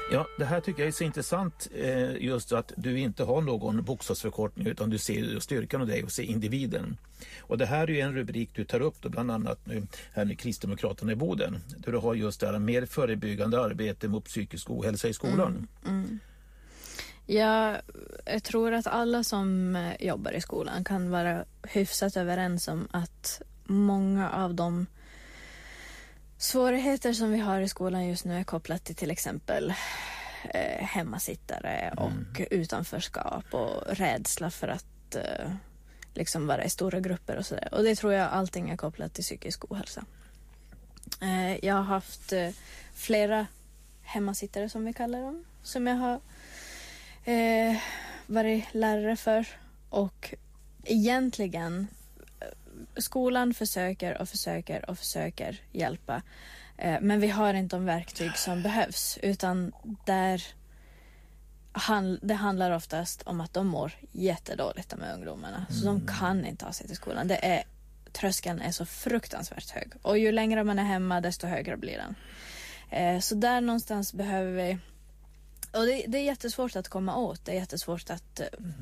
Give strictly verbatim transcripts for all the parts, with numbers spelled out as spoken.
Ja, det här tycker jag är så intressant, eh, just att du inte har någon bokstavsförkortning utan du ser styrkan av dig och ser individen. Och det här är ju en rubrik du tar upp då, bland annat nu här med Kristdemokraterna i Boden, där du har just det här mer förebyggande arbete mot psykisk ohälsa i skolan. Mm, mm. Ja, jag tror att alla som jobbar i skolan kan vara hyfsat överens om att många av de svårigheter som vi har i skolan just nu är kopplat till till exempel eh, hemmasittare och mm. utanförskap och rädsla för att eh, liksom vara i stora grupper och sådär. Och det tror jag allting är kopplat till psykisk ohälsa. Eh, jag har haft eh, flera hemmasittare som vi kallar dem, som jag har eh, varit lärare för, och egentligen skolan försöker och försöker och försöker hjälpa, eh, men vi har inte de verktyg som behövs, utan där hand, det handlar oftast om att de mår jättedåligt med ungdomarna, så mm. de kan inte ta sig till skolan. Det är, tröskeln är så fruktansvärt hög, och ju längre man är hemma desto högre blir den. Eh, så där någonstans behöver vi, och det, det är jättesvårt att komma åt, det är jättesvårt att mm.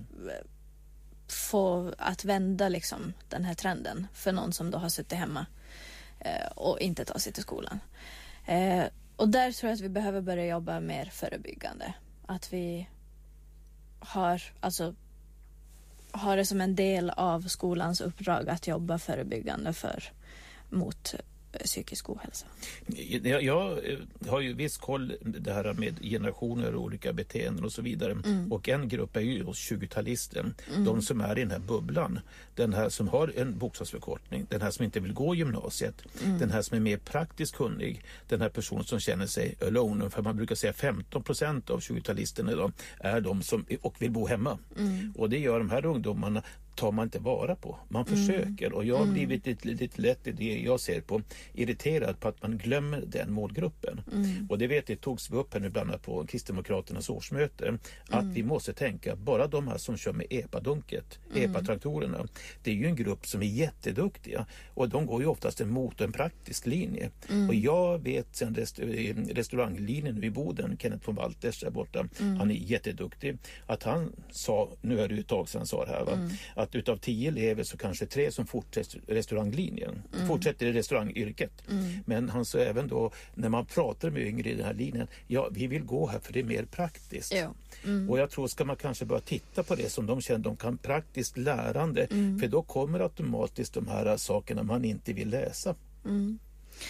få att vända liksom den här trenden för någon som då har suttit hemma eh, och inte tar sig till skolan. Eh, och där tror jag att vi behöver börja jobba mer förebyggande. Att vi har, alltså, har det som en del av skolans uppdrag att jobba förebyggande för, mot psykisk ohälsa. Jag, jag har ju viss koll det här med generationer och olika beteenden och så vidare. Mm. Och en grupp är ju tjugotalisten. Mm. De som är i den här bubblan. Den här som har en bokstavsförkortning. Den här som inte vill gå gymnasiet. Mm. Den här som är mer praktiskt kunnig. Den här personen som känner sig alone. För man brukar säga femton procent av tjugotalisterna idag är de som och vill bo hemma. Mm. Och det gör de här ungdomarna tar man inte vara på. Man mm. försöker, och jag har blivit lite, lite lätt i det jag ser på irriterad på att man glömmer den målgruppen. Mm. Och det vet jag togs vi upp här nu bland annat på Kristdemokraternas årsmöte, att mm. vi måste tänka, bara de här som kör med E P A-dunket, mm. E P A-traktorerna, det är ju en grupp som är jätteduktiga, och de går ju oftast emot en praktisk linje. Mm. Och jag vet sen restaur- restauranglinjen i Boden, Kenneth von Walters där borta, mm. han är jätteduktig, att han sa, nu är det ju ett tag sedan han sa det här, va? Mm. att utav tio elever så kanske tre som fortsätter restauranglinjen, mm. fortsätter i restaurangyrket. Mm. Men han sa även då, när man pratar med yngre i den här linjen, ja, vi vill gå här för det är mer praktiskt. Ja. Mm. Och jag tror ska man kanske börja titta på det som de känner, de kan praktiskt lärande, mm. för då kommer automatiskt de här sakerna man inte vill läsa. Mm.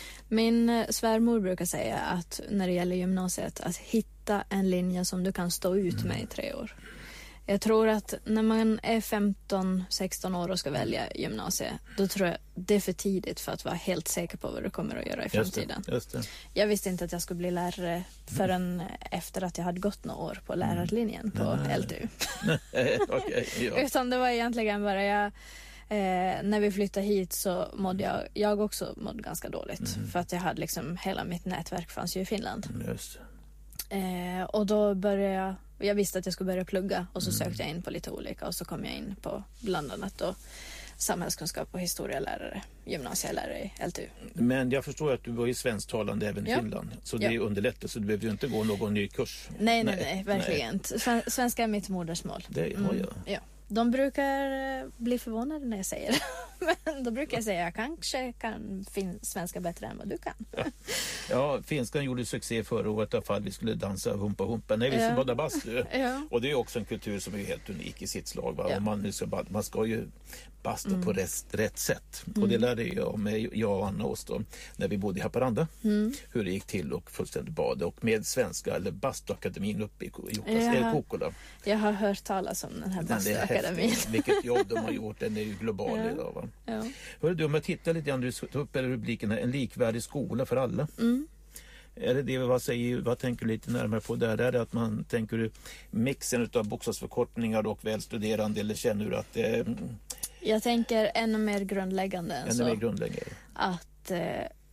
Min svärmor brukar säga att när det gäller gymnasiet, att hitta en linje som du kan stå ut med i tre år. Jag tror att när man är femton sexton år och ska välja gymnasiet, då tror jag det är för tidigt för att vara helt säker på vad du kommer att göra i framtiden. Just det, just det. Jag visste inte att jag skulle bli lärare förrän mm. efter att jag hade gått några år på lärarlinjen på mm. L T U. okay, ja. Utan det var egentligen bara jag, eh, när vi flyttade hit så mådde jag, jag också mådde ganska dåligt. Mm. För att jag hade liksom, hela mitt nätverk fanns ju i Finland. Just det. Eh, och då började jag, jag visste att jag skulle börja plugga, och så mm. sökte jag in på lite olika, och så kom jag in på bland annat då samhällskunskap och historielärare, gymnasielärare i L T U. Men jag förstår att du var ju svensktalande även i ja. Finland, så det ja. underlättar, så du behöver ju inte gå någon ny kurs. Nej, nej, nej, nej verkligen inte. Svenska är mitt modersmål. Det har jag. Mm. Ja. De brukar bli förvånade när jag säger det. Men då brukar jag säga jag kanske kan fin- svenska bättre än vad du kan. Ja, ja, finskan gjorde succé förra året i alla fall. Vi skulle dansa humpa humpa. Nej, vi skulle ja. bada bastu. Ja. Och det är också en kultur som är helt unik i sitt slag. Va? Ja. Och man, ska, man ska ju basta mm. på rätt, rätt sätt. Mm. Och det lärde jag med jag och Anna oss då, när vi bodde i Haparanda. Mm. Hur det gick till och fullständigt bad. Och med svenska, eller bastuakademin uppe i Kokkola. Jag har hört talas om den här bastuakademin. Vilket jobb de har gjort, den är ju global ja. idag, va? Ja. Hörru du, om jag tittar lite grann, du tog upp rubriken här, en likvärdig skola för alla. Mm. Är det det, vad säger, vad tänker du lite närmare på där? Är det att man tänker mixen av bokstavsförkortningar och välstuderande, eller känner du att det är... Jag tänker ännu mer grundläggande än ännu så. Mer grundläggande. Att eh,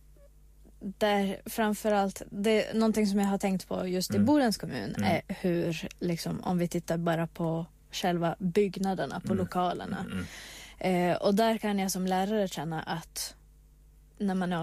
där framförallt, det, någonting som jag har tänkt på just i mm. Bodens kommun mm. är hur, liksom, om vi tittar bara på själva byggnaderna, på mm. lokalerna. Mm. Eh, och där kan jag som lärare känna att när man är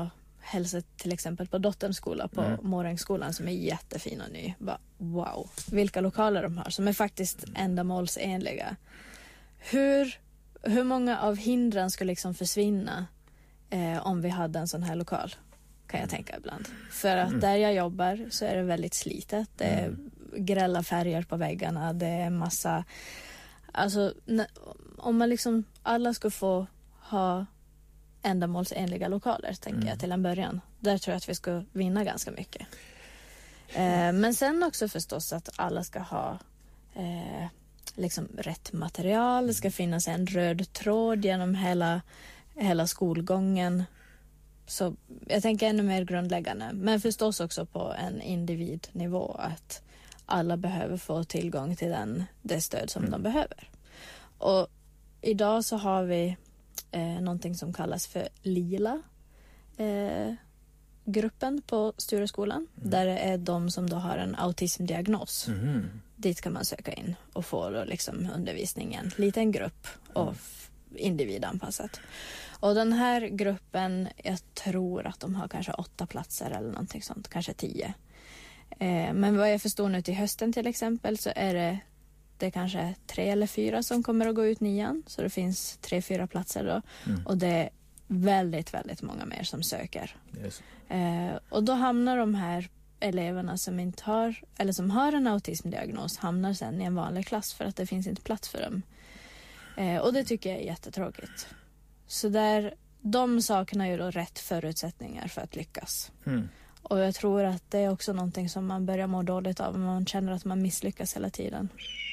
hälsade till exempel på dotterns skola på mm. Mårängsskolan som är jättefin och ny. Bara, wow, vilka lokaler de har som är faktiskt ändamålsenliga. Hur, hur många av hindren skulle liksom försvinna eh, om vi hade en sån här lokal? Kan jag tänka ibland. För att mm. där jag jobbar så är det väldigt slitet. Det är mm. grälla färger på väggarna. Det är massa... Alltså, om man liksom... Alla ska få ha ändamålsenliga lokaler, tänker mm. jag, till en början. Där tror jag att vi ska vinna ganska mycket. Eh, men sen också förstås att alla ska ha eh, liksom rätt material. Det ska finnas en röd tråd genom hela, hela skolgången. Så jag tänker ännu mer grundläggande. Men förstås också på en individnivå att alla behöver få tillgång till den, det stöd som mm. de behöver. Och idag så har vi eh, någonting som kallas för LILA eh, gruppen på Stureskolan. Mm. Där det är de som då har en autismdiagnos. Mm. Dit kan man söka in och få då liksom undervisning i en liten grupp och mm. individanpassat. Och den här gruppen, jag tror att de har kanske åtta platser eller någonting sånt, kanske tio. Eh, men vad jag förstår nu till hösten till exempel så är det, det kanske tre eller fyra som kommer att gå ut nian. Så det finns tre, fyra platser då. Mm. Och det är väldigt, väldigt många mer som söker. Yes. Eh, och då hamnar de här eleverna som inte har, eller som har en autismdiagnos, hamnar sen i en vanlig klass för att det finns inte plats för dem. Eh, och det tycker jag är jättetråkigt. Så där, de saknar ju då rätt förutsättningar för att lyckas. Mm. Och jag tror att det är också någonting som man börjar må dåligt av om man känner att man misslyckas hela tiden.